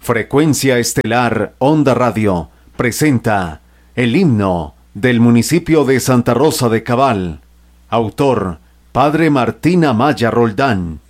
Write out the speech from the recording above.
Frecuencia Estelar Onda Radio presenta el himno del municipio de Santa Rosa de Cabal. Autor, Padre Martín Amaya Roldán.